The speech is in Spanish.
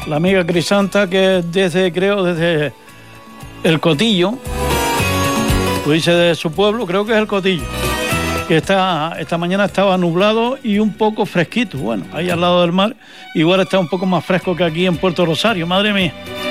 la amiga Crisanta, que desde el Cotillo, pues dice de su pueblo, creo que es el Cotillo, que esta mañana estaba nublado y un poco fresquito. Bueno, ahí al lado del mar, igual está un poco más fresco que aquí en Puerto Rosario, madre mía.